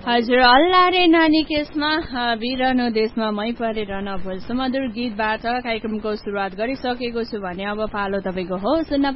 हजुर अल्ला रे नानी केसमा बिरनो देशमा मै परेर नभुल सुमधुर गीतबाट कार्यक्रमको सुरुवात गरिसकेको छु भने अब पालो तपाईँको हो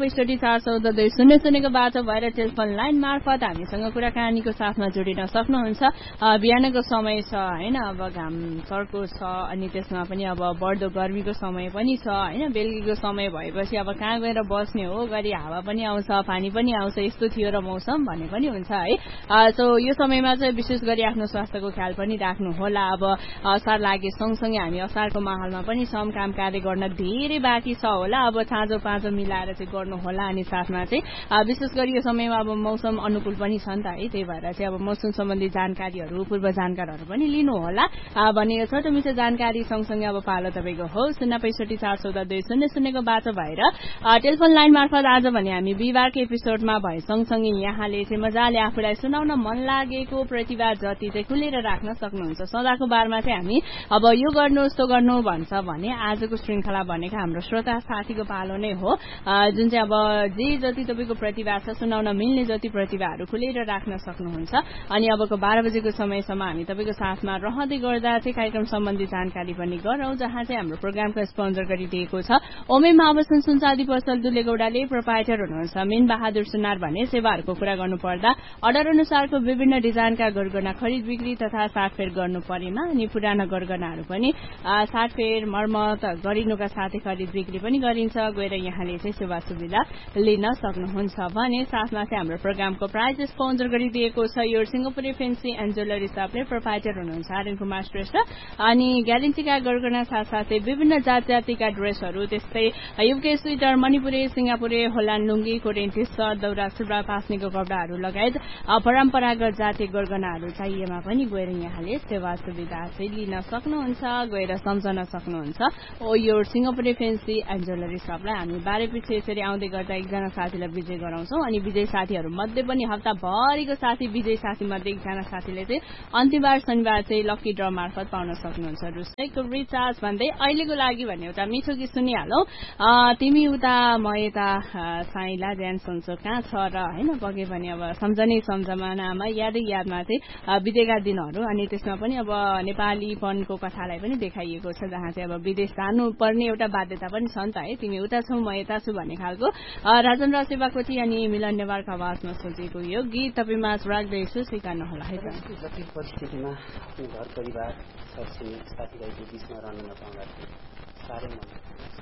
0654414 शून्य शून्यको बाटो भएर टेलिफोन लाइन मार्फत हामीसँग कुराकानीको साथमा जोडिन सक्नुहुन्छ। बिहानको समय छ होइन, अब घाम चर्को छ अनि त्यसमा पनि अब बढ्दो गर्मीको समय पनि छ होइन। बेलुकीको समय भएपछि अब कहाँ गएर बस्ने हो, गरी हावा पनि आउँछ पानी पनि आउँछ, यस्तो थियो र मौसम भन्ने पनि हुन्छ है। सो यो समयमा चाहिँ विशेष गरी आफ्नो स्वास्थ्यको ख्याल पनि राख्नु होला। अब असार लागे सँगसँगै हामी असारको माहौलमा पनि छौँ, काम कार्य गर्न धेरै बाँकी छ होला, अब छाँजो पाँजो मिलाएर चाहिँ गर्नु होला। अनि साथमा चाहिँ विशेष गरी यो समयमा अब मौसम अनुकूल पनि छ नि त है, त्यही भएर चाहिँ अब मौसम सम्बन्धी जानकारीहरू पूर्व जानकारहरू पनि लिनु होला भन्ने छोटो मिठो जानकारी सँगसँगै अब पालो तपाईँको हो 0654414 शून्य शून्यको बाटो भएर टेलिफोन लाइन मार्फत आज भने हामी बिहिबारको एपिसोडमा भए सँगसँगै यहाँले चाहिँ मजाले आफूलाई सुनाउन मन लागेको प्रतिभा जति चाहिँ खुलेर राख्न सक्नुहुन्छ। सदाको बारमा चाहिँ हामी अब यो गर्नु उस्तो गर्नु भन्छ भने आजको श्रृंखला भनेको हाम्रो श्रोता साथीको पालो नै हो, जुन चाहिँ अब जे जति तपाईँको प्रतिभा छ सुनाउन मिल्ने जति प्रतिभाहरू खुलेर राख्न सक्नुहुन्छ। अनि अबको 12 बजेको समयसम्म हामी तपाईँको साथमा रहँदै गर्दा चाहिँ कार्यक्रम सम्बन्धी जानकारी पनि गरौं, जहाँ चाहिँ हाम्रो प्रोग्रामको स्पोन्सर गरिदिएको छ ओमेम आवासन सुनचाँदी पसल दुलेगौडाले। प्रोपाइटर हुनुहुन्छ मीन बहादुर सुनार भने सेवाहरूको कुरा गर्नु पर्दा अर्डर अनुसारको विभिन्न डिजाइनका गरगहना खरिद बिक्री तथा साटफेर गर्नु परेमा अनि पुराना गरगहनाहरू पनि साटफेर मर्मत गरिनुका साथै खरिद बिक्री पनि गरिन्छ। गएर यहाँले चाहिँ सेवा सुविधा लिन सक्नुहुन्छ भने साथमा चाहिँ हाम्रो प्रोग्रामको प्राइज स्पोन्सर गरिदिएको छ यो Singapure fancy and jewellery शपले। Proprietor हुनुहुन्छ आर्यन कुमार श्रेष्ठ अनि ग्यारेन्टीका गरगहना साथसाथै विभिन्न जात जातिका ड्रेसहरू, त्यस्तै युके स्वेटर, मणिपुरे, सिंगापुरे, होलान लुङ्गी, कोरियन टी सर्ट, दौरा सुब्रा, पास्नेको कपडाहरू लगायत परम्परागत जातीय गरगहनाहरू चाहिएमा पनि गएर यहाँले सेवा सुविधा चाहिँ लिन सक्नुहुन्छ, गएर सम्झन सक्नुहुन्छ यो सिंगापुरे फेन्सी एन्ड ज्वेलरी शपलाई। हामी बारे पछि यसरी आउँदै गर्दा एकजना साथीलाई विजय गराउँछौं अनि विजय साथीहरू मध्ये पनि हप्ताभरिको साथी विजय साथी मध्ये एकजना साथीले चाहिँ अन्तिमबार शनिबार चाहिँ लकी ड्र मार्फत पाउन सक्नुहुन्छ रुसैको रिचार्ज भन्दै अहिलेको लागि भने एउटा मिठो गीत सुनिहालौ। तिमी उता म यता साइला ध्यान सुन्छौ कहाँ छ र होइन, पके भने अब सम्झनै सम्झनामा यादै यादमा चाहिँ बितेका दिनहरू अनि त्यसमा पनि अब नेपालीपनको कथालाई पनि देखाइएको छ, जहाँ चाहिँ अब विदेश जानुपर्ने एउटा बाध्यता पनि छ नि त है। तिमी उता छौ म यता छु भन्ने खालको राजेन्द्र सेवाकोटी अनि मिलन नेवारको आवाजमा सोचेको यो गीत तपाईँमा राख्दैछु, स्वीकार्नु होला है त। जटिल परिस्थितिमा आफ्नो घर परिवार छरछिमेक साथीभाइको बिचमा रहन नपाउँदा साह्रै मन